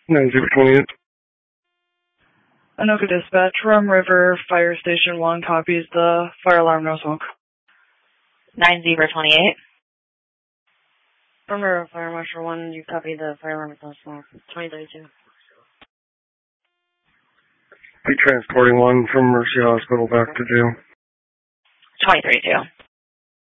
9-0-28. Anoka Dispatch, Rum River Fire Station 1 copies the fire alarm, no smoke. 9-0-28. Rum River Fire Marshal 1, you copy the fire alarm, no smoke. 2032. Be transporting 1 from Mercy Hospital back to jail. 2032.